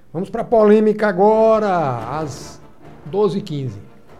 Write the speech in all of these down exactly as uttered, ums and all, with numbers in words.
Vamos para a polêmica agora, às doze e quinze.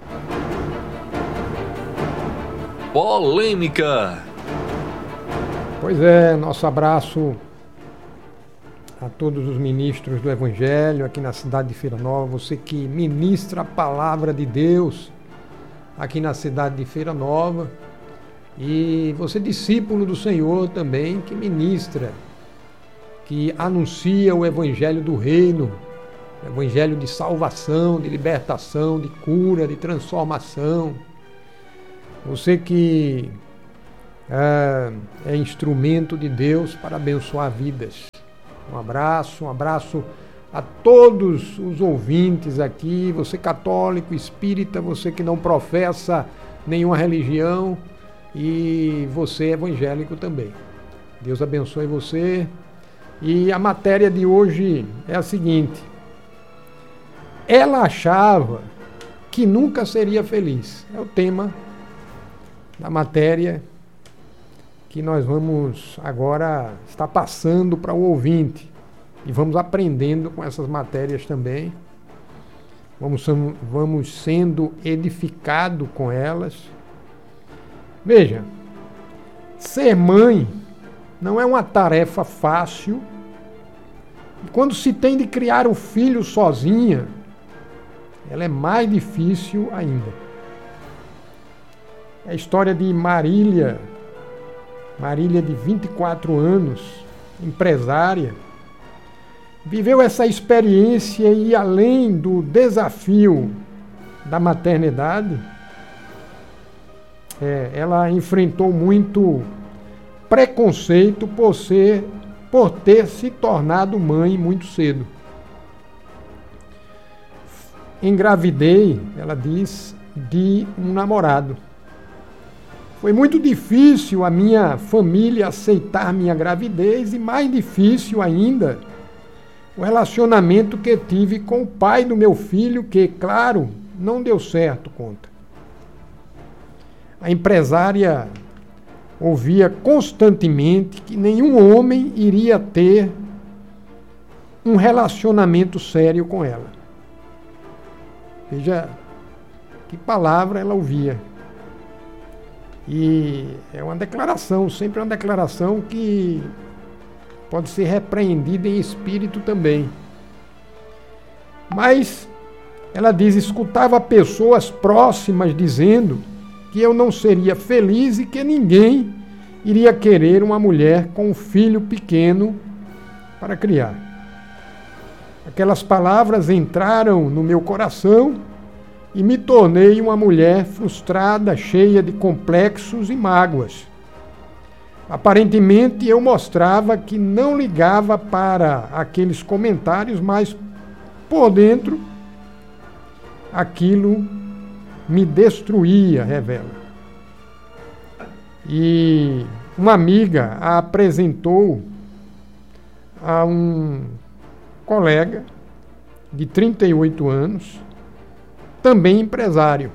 Polêmica. Pois é, nosso abraço a todos os ministros do Evangelho aqui na cidade de Feira Nova, você que ministra a palavra de Deus aqui na cidade de Feira Nova, e você discípulo do Senhor também que ministra, que anuncia o Evangelho do Reino, o Evangelho de salvação, de libertação, de cura, de transformação. Você que é, é instrumento de Deus para abençoar vidas. Um abraço, um abraço a todos os ouvintes aqui, você católico, espírita, você que não professa nenhuma religião e você evangélico também. Deus abençoe você. E a matéria de hoje é a seguinte: ela achava que nunca seria feliz. É o tema da matéria que nós vamos agora estar passando para o ouvinte. E vamos aprendendo com essas matérias também. Vamos, vamos sendo edificados com elas. Veja, ser mãe não é uma tarefa fácil. E quando se tem de criar o filho sozinha, ela é mais difícil ainda. É a história de Marília, Marília de vinte e quatro anos, empresária, viveu essa experiência e além do desafio da maternidade, é, ela enfrentou muito preconceito por ser, por ter se tornado mãe muito cedo. Engravidei, ela diz, de um namorado. Foi muito difícil a minha família aceitar minha gravidez e mais difícil ainda o relacionamento que tive com o pai do meu filho, que, claro, não deu certo, conta. A empresária ouvia constantemente que nenhum homem iria ter um relacionamento sério com ela. Veja que palavra ela ouvia. E é uma declaração, sempre uma declaração que pode ser repreendida em espírito também. Mas ela diz, escutava pessoas próximas dizendo que eu não seria feliz e que ninguém iria querer uma mulher com um filho pequeno para criar. Aquelas palavras entraram no meu coração e me tornei uma mulher frustrada, cheia de complexos e mágoas. Aparentemente eu mostrava que não ligava para aqueles comentários, mas por dentro aquilo me destruía, revela. E uma amiga a apresentou a um colega de trinta e oito anos, também empresário.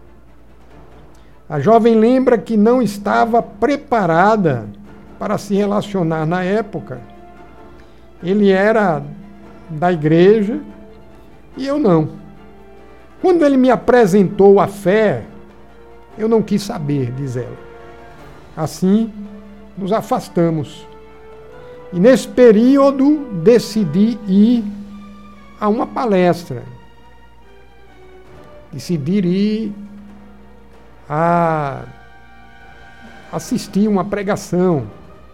A jovem lembra que não estava preparada para se relacionar na época. Ele era da igreja e eu não. Quando ele me apresentou a fé, eu não quis saber, diz ela. Assim, nos afastamos. E nesse período, decidi ir a uma palestra. Decidi ir a assistir uma pregação.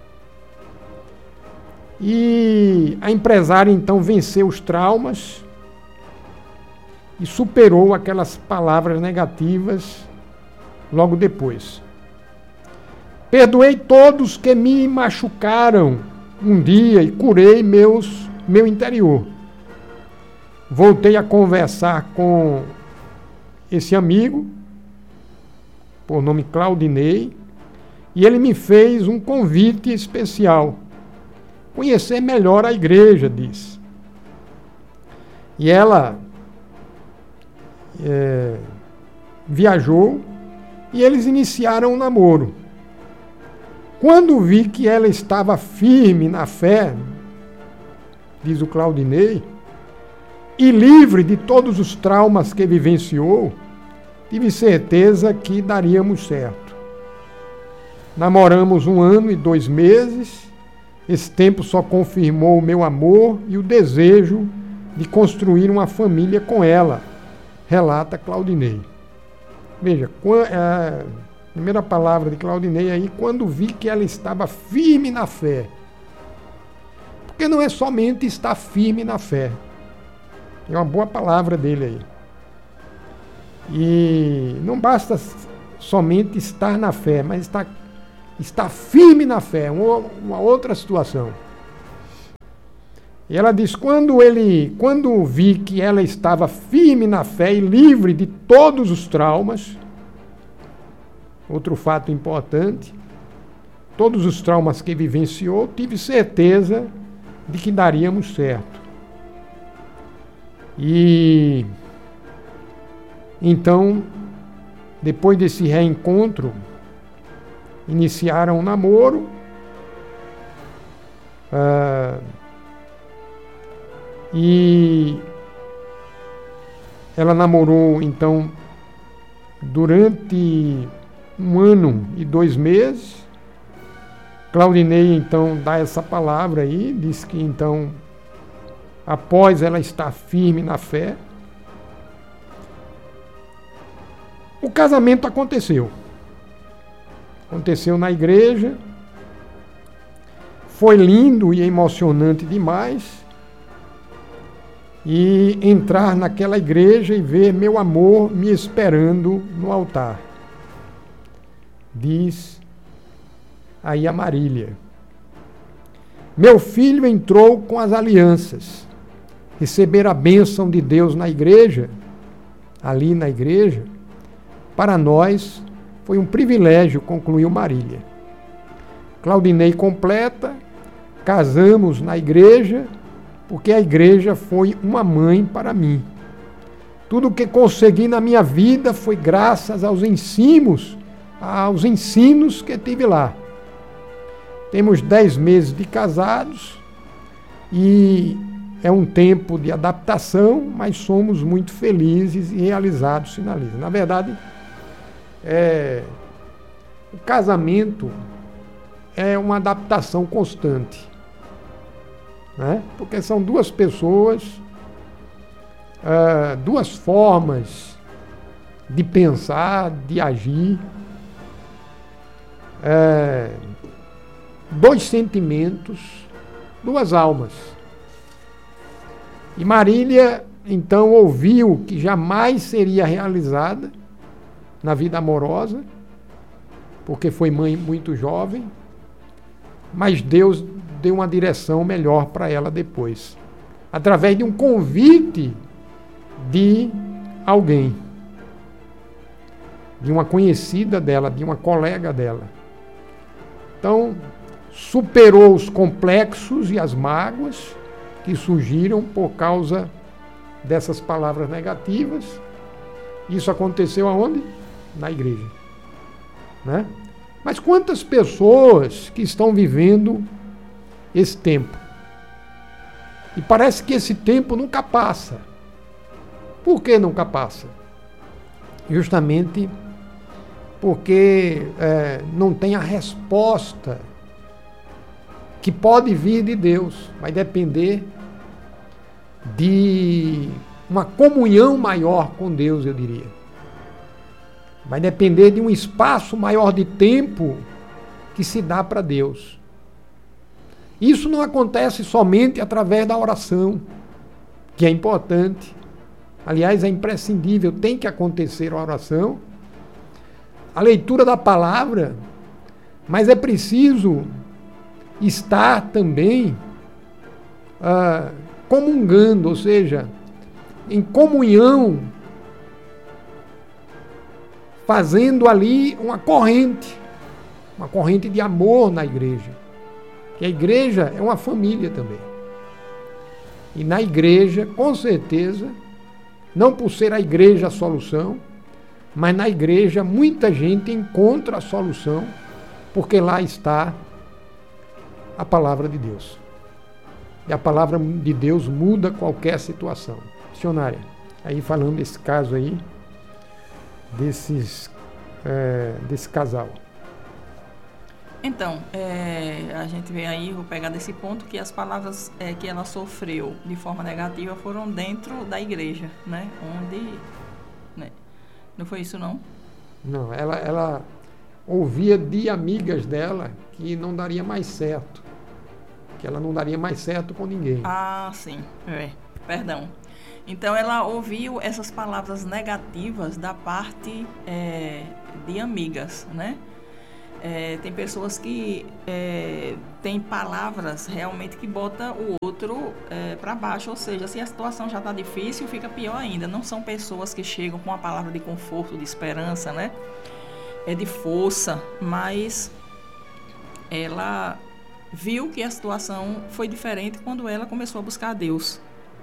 E a empresária então venceu os traumas e superou aquelas palavras negativas logo depois. Perdoei todos que me machucaram um dia e curei meus, meu interior. Voltei a conversar com esse amigo, por nome Claudinei, e ele me fez um convite especial. Conhecer melhor a igreja, diz. E ela é, viajou e eles iniciaram um namoro. Quando vi que ela estava firme na fé, diz o Claudinei, e livre de todos os traumas que vivenciou, tive certeza que daríamos certo. Namoramos um ano e dois meses. Esse tempo só confirmou o meu amor e o desejo de construir uma família com ela, relata Claudinei. Veja, a primeira palavra de Claudinei aí, quando vi que ela estava firme na fé. Porque não é somente estar firme na fé. É uma boa palavra dele aí. E não basta somente estar na fé, mas estar, estar firme na fé, uma, uma outra situação. E ela diz, quando ele, quando vi que ela estava firme na fé e livre de todos os traumas, outro fato importante, todos os traumas que vivenciou, tive certeza de que daríamos certo. E então, depois desse reencontro, iniciaram um namoro. Uh, e ela namorou, então, durante um ano e dois meses. Claudinei, então, dá essa palavra aí, diz que, então, após ela estar firme na fé, o casamento aconteceu. Aconteceu na igreja, foi lindo e emocionante demais. E entrar naquela igreja e ver meu amor me esperando no altar. Diz aí a Marília. Meu filho entrou com as alianças. Receber a bênção de Deus na igreja, ali na igreja, para nós foi um privilégio, concluiu Marília. Claudinei completa, casamos na igreja, porque a igreja foi uma mãe para mim. Tudo o que consegui na minha vida foi graças aos ensinos, aos ensinos que tive lá. Temos dez meses de casados e é um tempo de adaptação, mas somos muito felizes e realizados, finaliza. Na verdade, é, o casamento é uma adaptação constante. Né? Porque são duas pessoas, uh, duas formas de pensar, de agir, uh, dois sentimentos, duas almas. E Marília, então, ouviu que jamais seria realizada na vida amorosa, porque foi mãe muito jovem, mas Deus deu uma direção melhor para ela depois, através de um convite de alguém, de uma conhecida dela, de uma colega dela. Então, superou os complexos e as mágoas que surgiram por causa dessas palavras negativas. Isso aconteceu aonde? Na igreja. Né? Mas quantas pessoas que estão vivendo esse tempo? E parece que esse tempo nunca passa. Por que nunca passa? Justamente porque é, não tem a resposta que pode vir de Deus. Vai depender de uma comunhão maior com Deus, eu diria. Vai depender de um espaço maior de tempo que se dá para Deus. Isso não acontece somente através da oração, que é importante. Aliás, é imprescindível, tem que acontecer a oração, a leitura da palavra, mas é preciso estar também ah, comungando, ou seja, em comunhão, fazendo ali uma corrente, uma corrente de amor na igreja. Que a igreja é uma família também. E na igreja, com certeza, não por ser a igreja a solução, mas na igreja muita gente encontra a solução, porque lá está a palavra de Deus. E a palavra de Deus muda qualquer situação. Missionária, aí falando desse caso aí, desses, é, desse casal. Então, é, a gente vê aí, vou pegar desse ponto, que as palavras é, que ela sofreu de forma negativa foram dentro da igreja, né? Onde... Né? Não foi isso, não? Não, ela, ela ouvia de amigas dela que não daria mais certo. Que ela não daria mais certo com ninguém. Ah, sim. É, perdão. Então, ela ouviu essas palavras negativas da parte é, de amigas, né? É, tem pessoas que é, têm palavras realmente que botam o outro é, para baixo, ou seja, se a situação já está difícil, fica pior ainda. Não são pessoas que chegam com uma palavra de conforto, de esperança, né? É de força, mas ela viu que a situação foi diferente quando ela começou a buscar a Deus.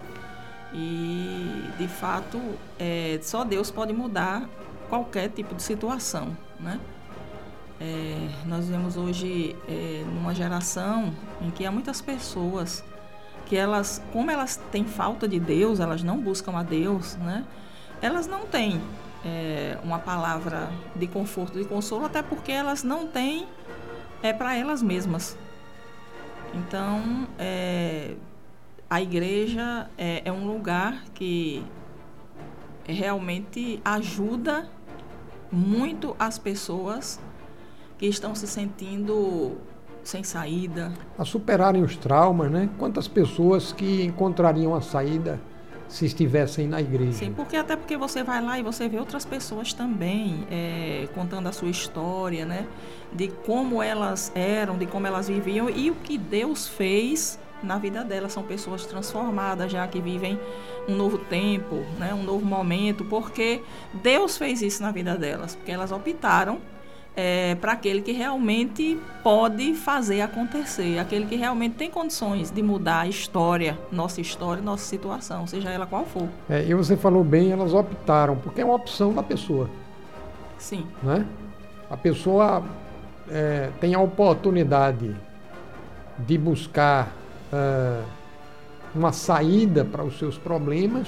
E, de fato, é, só Deus pode mudar qualquer tipo de situação, né? É, nós vemos hoje é, numa geração em que há muitas pessoas que elas, como elas têm falta de Deus, elas não buscam a Deus, né? Elas não têm é, uma palavra de conforto, de consolo, até porque elas não têm é, para elas mesmas. Então, é, a igreja é, é um lugar que realmente ajuda muito as pessoas que estão se sentindo sem saída. A superarem os traumas, né? Quantas pessoas que encontrariam a saída se estivessem na igreja? Sim, porque até porque você vai lá e você vê outras pessoas também é, contando a sua história, né? De como elas eram, de como elas viviam e o que Deus fez na vida delas. São pessoas transformadas já, que vivem um novo tempo, né? Um novo momento, porque Deus fez isso na vida delas, porque elas optaram É, para aquele que realmente pode fazer acontecer, aquele que realmente tem condições de mudar a história, nossa história, nossa situação, seja ela qual for. É, e você falou bem, elas optaram, porque é uma opção da pessoa. Sim. Né? A pessoa é, tem a oportunidade de buscar é, uma saída para os seus problemas,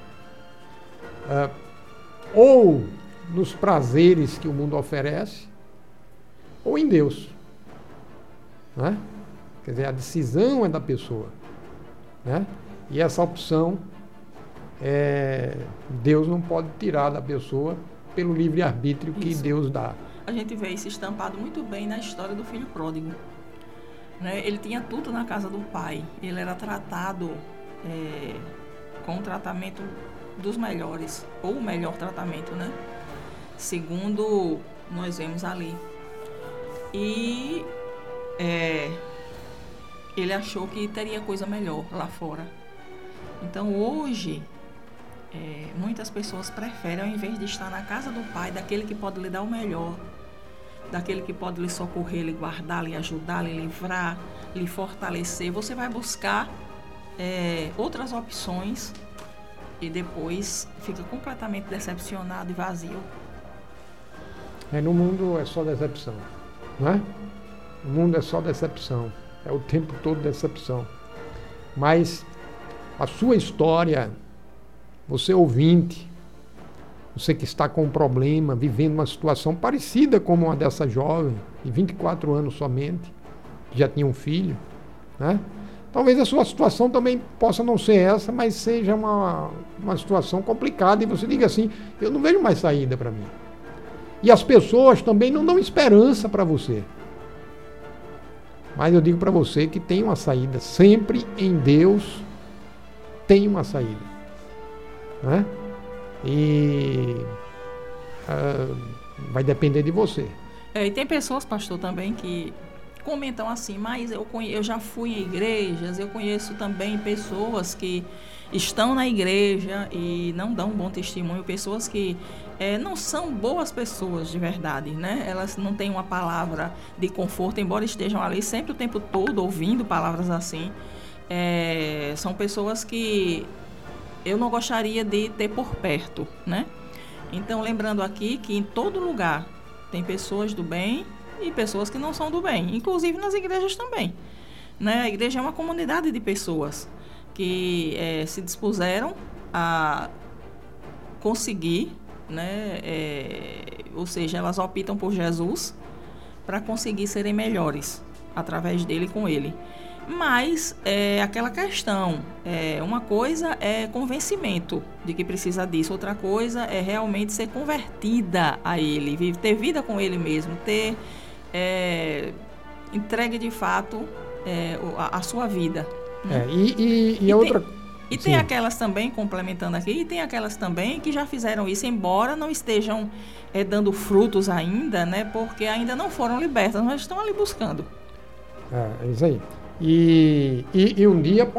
é, ou nos prazeres que o mundo oferece, ou em Deus. Né? Quer dizer, a decisão é da pessoa. Né? E essa opção, é, Deus não pode tirar da pessoa pelo livre-arbítrio que Isso. Deus dá. A gente vê isso estampado muito bem na história do filho pródigo. Né? Ele tinha tudo na casa do pai. Ele era tratado é, com um tratamento dos melhores, ou o melhor tratamento, né? Segundo nós vemos ali. E é, ele achou que teria coisa melhor lá fora. Então hoje é, muitas pessoas preferem, ao invés de estar na casa do pai, daquele que pode lhe dar o melhor, daquele que pode lhe socorrer, lhe guardar, lhe ajudar, lhe livrar, lhe fortalecer, você vai buscar é, outras opções e depois fica completamente decepcionado e vazio. É, no mundo é só decepção, né? O mundo é só decepção, é o tempo todo decepção. Mas a sua história, você ouvinte, você que está com um problema, vivendo uma situação parecida com uma dessa jovem, de vinte e quatro anos somente, que já tinha um filho, né? Talvez a sua situação também possa não ser essa, mas seja uma, uma situação complicada e você diga assim, eu não vejo mais saída para mim. E as pessoas também não dão esperança para você. Mas eu digo para você que tem uma saída. Sempre em Deus tem uma saída. Né? E uh, vai depender de você. É, e tem pessoas, pastor, também que comentam assim, mas eu, conhe- eu já fui em igrejas, eu conheço também pessoas que estão na igreja e não dão um bom testemunho, pessoas que é, não são boas pessoas de verdade, né? Elas não têm uma palavra de conforto, embora estejam ali sempre o tempo todo ouvindo palavras assim. É, são pessoas que eu não gostaria de ter por perto, né? Então, lembrando aqui que em todo lugar tem pessoas do bem e pessoas que não são do bem, inclusive nas igrejas também, né? A igreja é uma comunidade de pessoas que é, se dispuseram a conseguir, né? É, ou seja, elas optam por Jesus para conseguir serem melhores através dele e com ele. Mas é aquela questão, é, uma coisa é convencimento de que precisa disso, outra coisa é realmente ser convertida a ele, ter vida com ele mesmo, ter é, entregue de fato é, a, a sua vida. Né? É, e e, e, e outra... Tem, e tem aquelas também, complementando aqui, e tem aquelas também que já fizeram isso, embora não estejam é, dando frutos ainda, né? Porque ainda não foram libertas, mas estão ali buscando. É, é isso aí. E, e, e um dia